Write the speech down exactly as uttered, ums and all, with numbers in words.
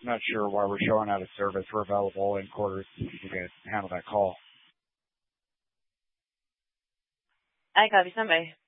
not sure why we're showing out of service. We're available in quarters. You can handle that call. I copy. Stand by.